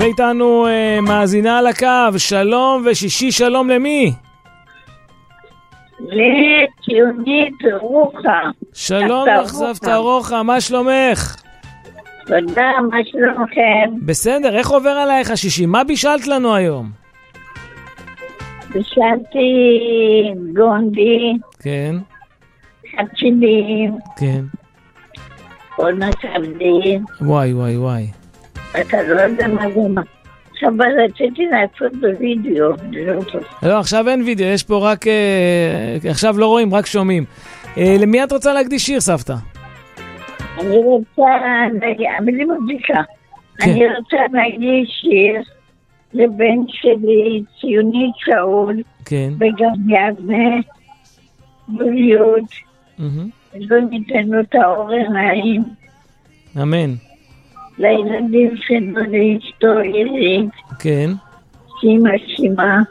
איתנו מאזינה על הקו. שלום ושישי שלום למי? לציונית רוחה. שלום לך סבתא רוחה, מה שלומך? תודה, מה שלומכם? בסדר, איך עובר עלייך השישי? מה בישלת לנו היום? בישלתי גונדי. כן. חצילים. כן. עוד מסעבדים. וואי וואי וואי. אתה לא יודע מה זה מה. עכשיו רציתי לעשות בווידאו. לא, עכשיו אין וידאו, יש פה רק... עכשיו לא רואים, רק שומעים. למי את רוצה להקדיש שיר, סבתא? אני רוצה... אני מוזיקה. אני רוצה להקדיש שיר לבן שלי, ציונית שאול. כן. וגם יבנה. בריאות. ולא ניתן לו את האור העיניים. אמן. לילדים שלו, לאשתו עירית. כן. שימה שימה.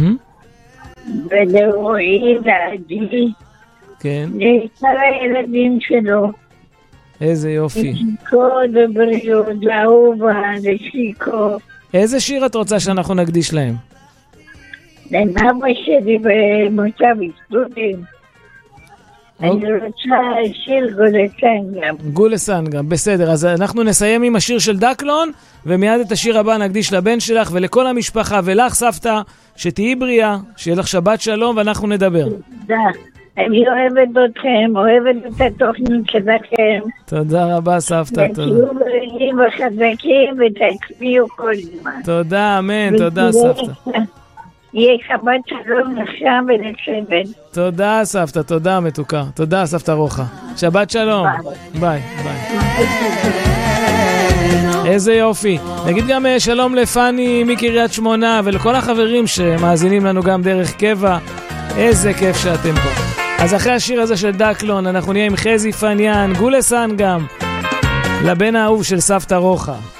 ולרועי לעדי. כן. לכל הילדים שלו. איזה יופי. לשיקו ובריאות, לאהובה, לשיקו. איזה שיר את רוצה שאנחנו נקדיש להם? לאבא שלי במושב הסטודים. אני רוצה שיר גולסנגם. גולסנגם, בסדר. אז אנחנו נסיים עם השיר של דקלון, ומיד את השיר הבא נקדיש לבן שלך ולכל המשפחה, ולך סבתא, שתהיי בריאה, שיהיה לך שבת שלום, ואנחנו נדבר. תודה. אני אוהבת אתכם, אוהבת את התוכנית שלכם. תודה רבה סבתא, תודה. ותהיו בריאים וחזקים ותצביעו כל זמן. תודה, אמן, תודה סבתא. יהיה שבת שלום לשם ולצוות. תודה סבתא, תודה מתוקה. תודה סבתא רוחה. שבת שלום. ביי, ביי. איזה יופי. נגיד גם שלום לפני מקריית שמונה ולכל החברים שמאזינים לנו גם דרך קבע. איזה כיף שאתם פה. אז אחרי השיר הזה של דקלון אנחנו נהיה עם חזי פניאן, גולסן גם, לבן האהוב של סבתא רוחה.